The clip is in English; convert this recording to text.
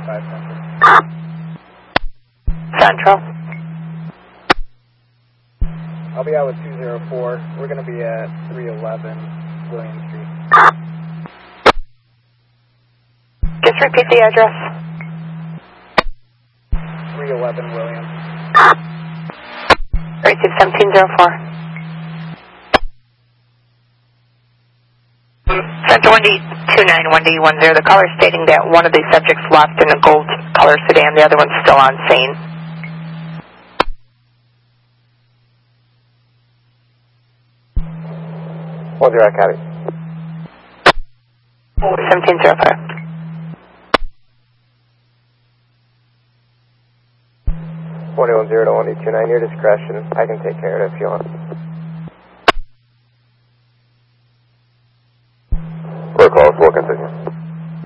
5 Central. Central. I'll be out with 204. We're going to be at 311 William Street. Just repeat the address. 311 William. 1704. Central 1D291D10. The caller stating that one of the subjects left in a gold color sedan, the other one's still on scene. Hold your copy. 1705. 410 to 1D29, your discretion. I can take care of it if you want.